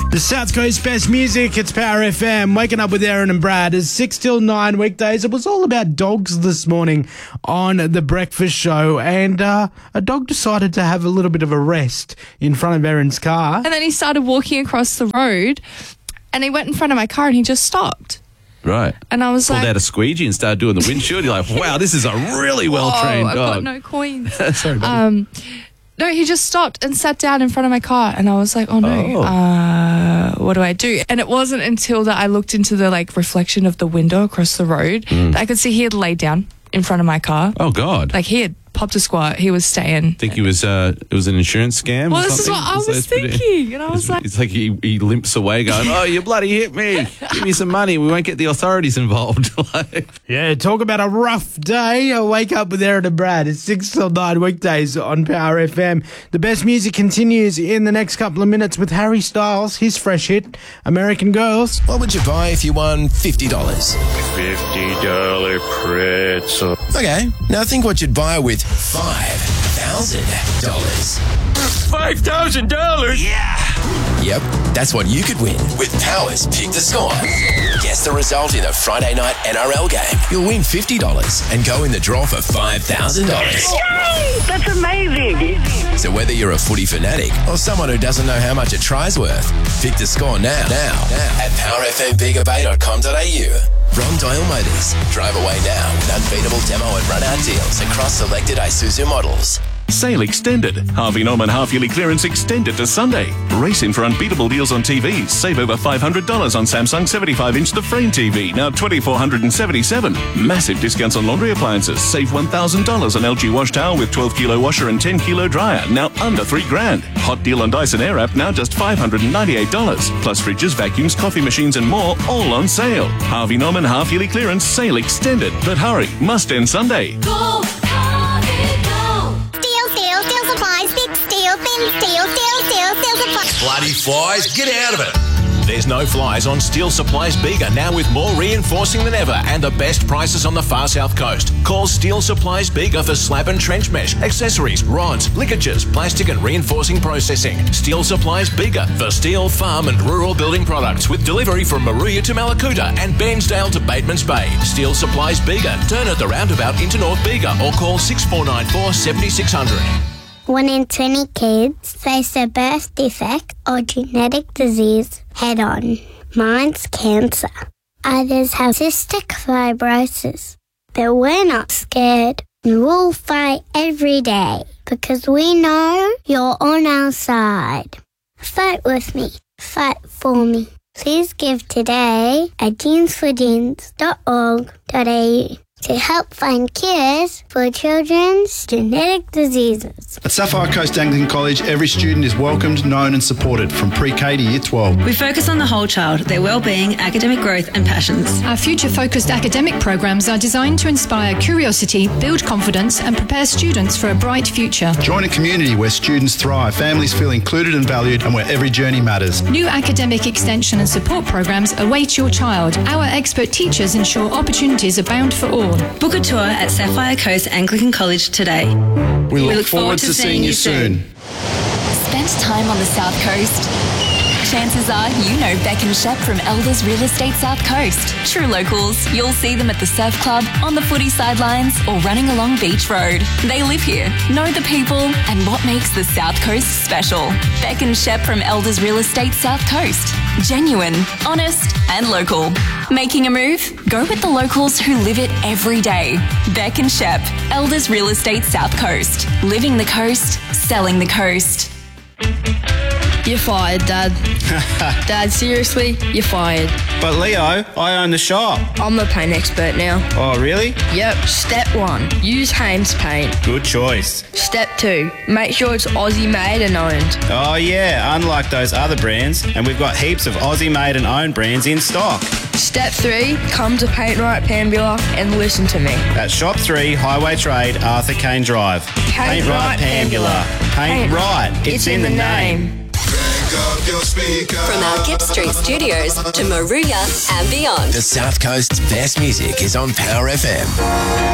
The South Coast best music, it's Power FM. Waking up with Aaron and Brad is 6 till 9 weekdays. It was all about dogs this morning on The Breakfast Show, and a dog decided to have a little bit of a rest in front of Aaron's car. And then he started walking across the road, and he went in front of my car and he just stopped. Right. And I was Pulled like... out a squeegee and started doing the windshield. You're like, wow, this is a really well-trained I've dog. got no coins. Sorry, buddy. No, he just stopped and sat down in front of my car, and I was like, oh no, what do I do? And it wasn't until that I looked into the reflection of the window across the road that I could see he had laid down in front of my car. Oh, God. Like he had popped a squat. He was staying. Think he was, it was an insurance scam Well, or this is something? what I was thinking. And I was like... It's like he limps away going, oh, you bloody hit me. Give me some money. We won't get the authorities involved. Yeah, talk about a rough day. I wake up with Aaron and Brad. It's 6 till 9 weekdays on Power FM. The best music continues in the next couple of minutes with Harry Styles, his fresh hit, American Girls. What would you buy if you won $50? $50 pretzel. Okay, now think what you'd buy with $5,000. $5,000? Yeah! Yep, that's what you could win with Power's Pick the Score. Guess the result in a Friday night NRL game. You'll win $50 and go in the draw for $5,000. Yay! That's amazing. So whether you're a footy fanatic or someone who doesn't know how much a try's worth, pick the score now at powerfmbigabay.com.au. Ron Doyle Motors. Drive away now with unbeatable demo and run-out deals across selected Isuzu models. Sale extended. Harvey Norman half-yearly clearance extended to Sunday. Race in for unbeatable deals on TVs. Save over $500 on Samsung 75-inch The Frame TV, now $2,477. Massive discounts on laundry appliances. Save $1,000 on LG wash towel with 12-kilo washer and 10-kilo dryer, now under $3,000. Hot deal on Dyson Airwrap, now just $598. Plus fridges, vacuums, coffee machines and more, all on sale. Harvey Norman half-yearly clearance sale extended. But hurry, must end Sunday. Go, Harvey, go! Steel supplies, big steel, thin steel supplies. Bloody flies, get out of it. There's no flies on Steel Supplies Bega, now with more reinforcing than ever and the best prices on the far south coast. Call Steel Supplies Bega for slab and trench mesh, accessories, rods, ligatures, plastic and reinforcing processing. Steel Supplies Bega for steel, farm and rural building products with delivery from Maruya to Malakuta and Bairnsdale to Bateman's Bay. Steel Supplies Bega. Turn at the roundabout into North Bega or call 6494 7600. 1 in 20 kids face a birth defect or genetic disease head-on. Mine's cancer. Others have cystic fibrosis. But we're not scared. We'll fight every day because we know you're on our side. Fight with me. Fight for me. Please give today at jeansforjeans.org.au to help find cures for children's genetic diseases. At Sapphire Coast Anglican College, every student is welcomed, known and supported from pre-K to year 12. We focus on the whole child, their well-being, academic growth and passions. Our future-focused academic programs are designed to inspire curiosity, build confidence and prepare students for a bright future. Join a community where students thrive, families feel included and valued and where every journey matters. New academic extension and support programs await your child. Our expert teachers ensure opportunities abound for all. Book a tour at Sapphire Coast Anglican College today. We look forward to seeing you soon. Spend time on the South Coast? Chances are you know Beck and Shep from Elders Real Estate South Coast. True locals, you'll see them at the surf club, on the footy sidelines or running along Beach Road. They live here, know the people and what makes the South Coast special. Beck and Shep from Elders Real Estate South Coast. Genuine, honest and local. Making a move? Go with the locals who live it every day. Beck and Shep, Elders Real Estate South Coast. Living the coast, selling the coast. You're fired, Dad. Dad, seriously? You're fired. But Leo, I own the shop. I'm the paint expert now. Oh, really? Yep. Step 1, use Hames paint. Good choice. Step 2, make sure it's Aussie made and owned. Oh yeah, unlike those other brands, and we've got heaps of Aussie made and owned brands in stock. Step 3, come to Paint Right Pambula and listen to me. At Shop 3, Highway Trade, Arthur Kane Drive. Paint Right Pambula. Paint Right, it's in the name. From our Gibbs Street studios to Maruya and beyond. The South Coast's best music is on Power FM.